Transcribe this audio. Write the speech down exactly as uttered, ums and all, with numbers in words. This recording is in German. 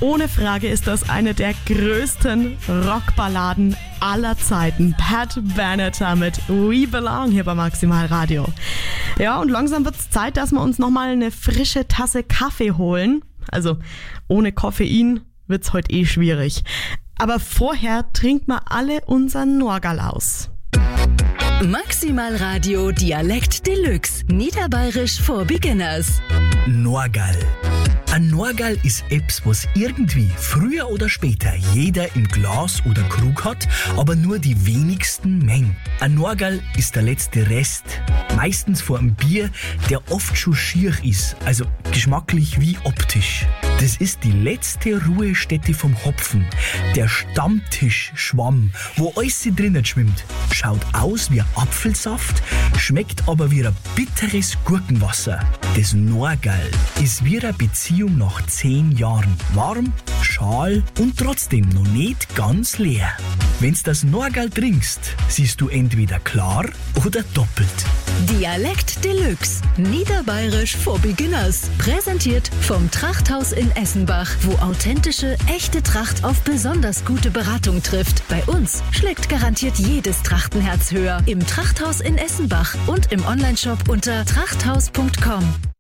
Ohne Frage ist das eine der größten Rockballaden aller Zeiten. Pat Benatar mit We Belong hier bei Maximal Radio. Ja, und langsam wird es Zeit, dass wir uns nochmal eine frische Tasse Kaffee holen. Also ohne Koffein wird es heute eh schwierig. Aber vorher trinkt mal alle unseren Norgal aus. Maximal Radio Dialekt Deluxe. Niederbayerisch for Beginners. Norgal. Ein Norgal ist etwas, was irgendwie früher oder später jeder im Glas oder Krug hat, aber nur die wenigsten Mengen. Ein Norgal ist der letzte Rest, meistens vor einem Bier, der oft schon schier ist, also geschmacklich wie optisch. Das ist die letzte Ruhestätte vom Hopfen, der Stammtischschwamm, wo alles drinnen schwimmt. Schaut aus wie Apfelsaft, schmeckt aber wie ein bitteres Gurkenwasser. Das Norgal ist wie eine Beziehung nach zehn Jahren. Warm, schal und trotzdem noch nicht ganz leer. Wenn's das Norgal trinkst, siehst du entweder klar oder doppelt. Dialekt Deluxe. Niederbayerisch for Beginners. Präsentiert vom Trachthaus in Essenbach, wo authentische, echte Tracht auf besonders gute Beratung trifft. Bei uns schlägt garantiert jedes Trachtenherz höher. Im Trachthaus in Essenbach und im Onlineshop unter trachthaus punkt com.